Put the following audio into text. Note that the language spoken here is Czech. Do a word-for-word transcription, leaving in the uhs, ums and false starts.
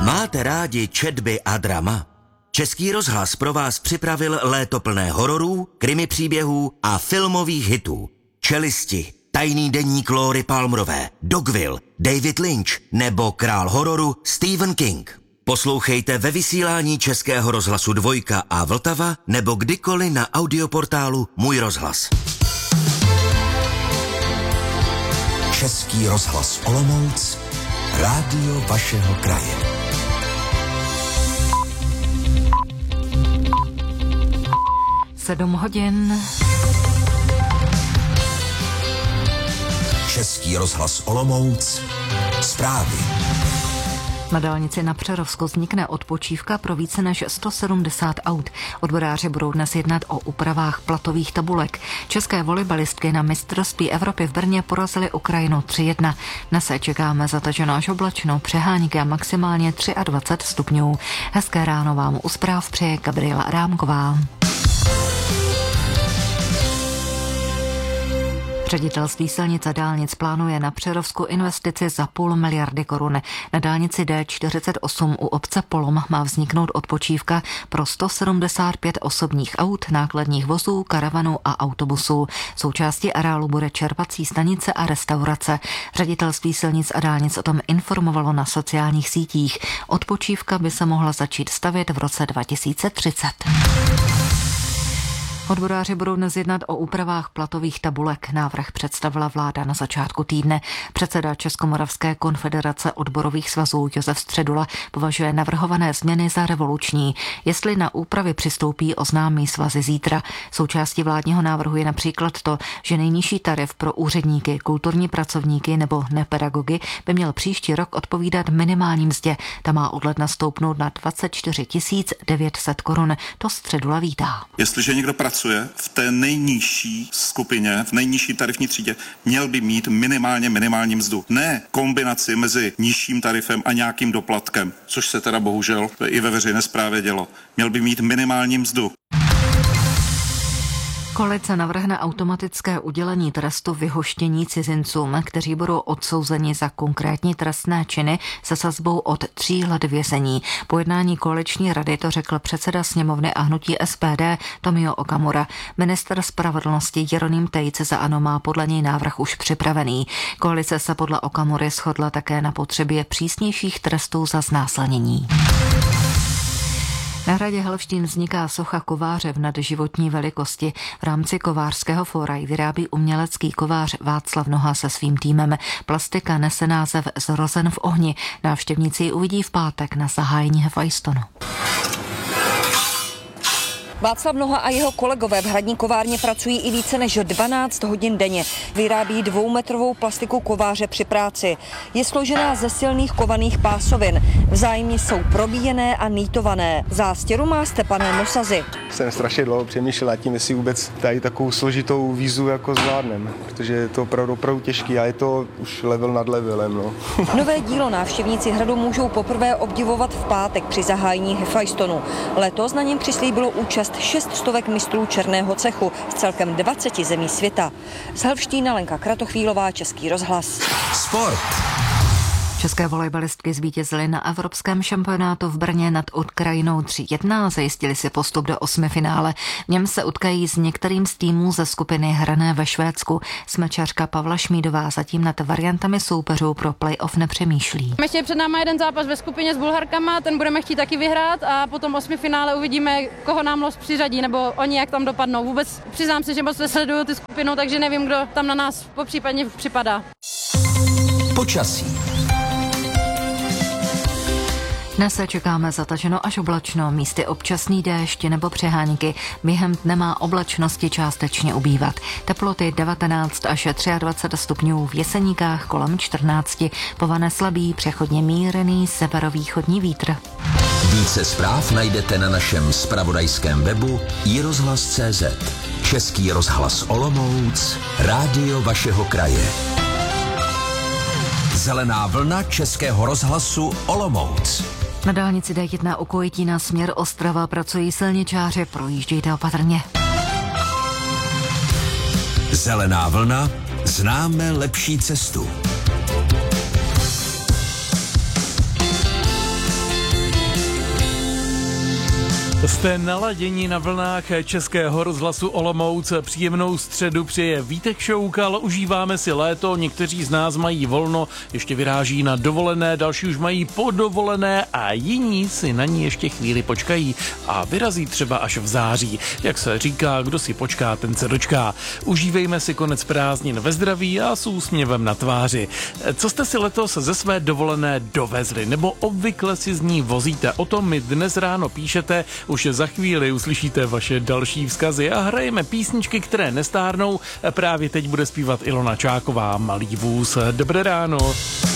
Máte rádi četby a drama? Český rozhlas pro vás připravil léto plné hororů, krimi příběhů a filmových hitů. Čelisti, Tajný deník Lóry Palmerové, Dogville, David Lynch nebo král hororu Stephen King. Poslouchejte ve vysílání Českého rozhlasu Dvojka a Vltava nebo kdykoliv na audioportálu Můj rozhlas. Český rozhlas Olomouc, rádio vašeho kraje. Sedm hodin. Český rozhlas Olomouc, zprávy. Na dálnici na Přerovsku vznikne odpočívka pro více než sto sedmdesát aut. Odboráři budou dnes jednat o úpravách platových tabulek. České volejbalistky na mistrovství Evropy v Brně porazily Ukrajinu tři jedna. Dnes se čekáme zataženo až oblačno, přehánky a maximálně dvacet tři stupňů. Hezké ráno vám u zpráv přeje Gabriela Adámková. Ředitelství silnic a dálnic plánuje na Přerovsku investici za půl miliardy korun. Na dálnici D čtyřicet osm u obce Polom má vzniknout odpočívka pro sto sedmdesát pět osobních aut, nákladních vozů, karavanů a autobusů. Součástí areálu bude čerpací stanice a restaurace. Ředitelství silnic a dálnic o tom informovalo na sociálních sítích. Odpočívka by se mohla začít stavět v roce dva tisíce třicet. Odboráři budou dnes jednat o úpravách platových tabulek. Návrh představila vláda na začátku týdne. Předseda Českomoravské konfederace odborových svazů Josef Středula považuje navrhované změny za revoluční. Jestli na úpravy přistoupí, oznámí svazy zítra. Součástí vládního návrhu je například to, že nejnižší tarif pro úředníky, kulturní pracovníky nebo nepedagogy by měl příští rok odpovídat minimální mzdě. Ta má od ledna stoupnout na dvacet čtyři tisíc devět set korun. To Středula vítá. Jestliže někdo pracuje v té nejnižší skupině, v nejnižší tarifní třídě, měl by mít minimálně minimální mzdu. Ne kombinaci mezi nižším tarifem a nějakým doplatkem, což se teda bohužel i ve veřejné správě dělo. Měl by mít minimální mzdu. Koalice navrhne automatické udělení trestu vyhoštění cizincům, kteří budou odsouzeni za konkrétní trestné činy se sazbou od tří let vězení. Po jednání koaliční rady to řekl předseda sněmovny a hnutí S P D Tomio Okamura. Ministr spravedlnosti Jeroným Tejc za ANO má podle něj návrh už připravený. Koalice se podle Okamury shodla také na potřebě přísnějších trestů za znásilnění. Na hradě Helštín vzniká socha kováře v nadživotní velikosti. V rámci kovářského fóra ji vyrábí umělecký kovář Václav Noha se svým týmem. Plastika nese název Zrozen v ohni. Návštěvníci ji uvidí v pátek na zahájení Hefajstonu. Václav Noha a jeho kolegové v hradní kovárně pracují i více než dvanáct hodin denně. Vyrábí dvoumetrovou plastiku kováře při práci. Je složená ze silných kovaných pásovin. Vzájemně jsou probíjené a nýtované. Zástěru má Stepané Mosazy. Jsem strašně dlouho přemýšlel nad tím, jestli vůbec tady takovou složitou výzvu jako zvládnem, protože je to opravdu, opravdu těžký a je to už level nad levelem. No. Nové dílo návštěvníci hradu můžou poprvé obdivovat v pátek při zahájení Hefajstonu. Letos na něm přislíbilo účast šest stovek mistrů černého cechu z celkem dvaceti zemí světa. Z Helštína Lenka Kratochvílová, Český rozhlas. Sport. České volejbalistky zvítězily na evropském šampionátu v Brně nad Ukrajinou tři jedna a zajistili si postup do osmifinále. V něm se utkají s některým z týmů ze skupiny hrané ve Švédsku. Smečařka Pavla Šmídová zatím nad variantami soupeřů pro playoff nepřemýšlí. Ještě před náma jeden zápas ve skupině s Bulharkama, ten budeme chtít taky vyhrát a potom osmifinále uvidíme, koho nám los přiřadí nebo oni jak tam dopadnou. Vůbec přiznám se, že moc nesleduju ty skupinu, takže nevím, kdo tam na nás popřípadně připadá. Počasí. Dnes se čekáme zataženo až oblačno, místy občasný déšť nebo přehánky. Během dne má oblačnosti částečně ubývat. Teploty devatenáct až dvacet tři stupňů, v Jeseníkách kolem čtrnáct. Povane slabý, přechodně mírný severovýchodní vítr. Více zpráv najdete na našem zpravodajském webu i rozhlas tečka cé zet. Český rozhlas Olomouc, rádio vašeho kraje. Zelená vlna Českého rozhlasu Olomouc. Na dálnici D jedna u Kojetína směr Ostrava pracují silničáři, projíždějte opatrně. Zelená vlna, známe lepší cestu. Jste naladění na vlnách Českého rozhlasu Olomouc. Příjemnou středu přeje Vítek Šoukal. Užíváme si léto, někteří z nás mají volno, ještě vyráží na dovolené, další už mají podovolené a jiní si na ní ještě chvíli počkají a vyrazí třeba až v září. Jak se říká, kdo si počká, ten se dočká. Užívejme si konec prázdnin ve zdraví a s úsměvem na tváři. Co jste si letos ze své dovolené dovezli, nebo obvykle si z ní vozíte? O tom mi dnes ráno píšete. Už za chvíli uslyšíte vaše další vzkazy a hrajeme písničky, které nestárnou. Právě teď bude zpívat Ilona Čáková, Malý vůz. Dobré ráno.